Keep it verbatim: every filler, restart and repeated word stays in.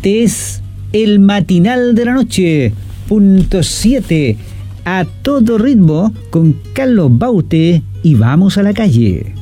Este es el matinal de la noche, punto siete, a todo ritmo, con Carlos Baute y Vamos a la Calle.